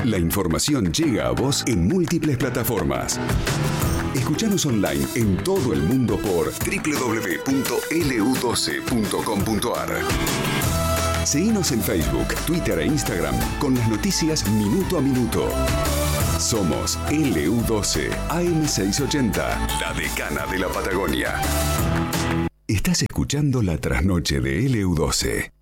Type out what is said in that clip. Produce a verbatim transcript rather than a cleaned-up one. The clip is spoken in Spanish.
La información llega a vos en múltiples plataformas. Escuchanos online en todo el mundo por doble u doble u doble u punto ele u doce punto com punto a r. Seguinos en Facebook, Twitter e Instagram con las noticias minuto a minuto. Somos ele u doce A M seiscientos ochenta, la decana de la Patagonia. Estás escuchando La Trasnoche de ele u doce.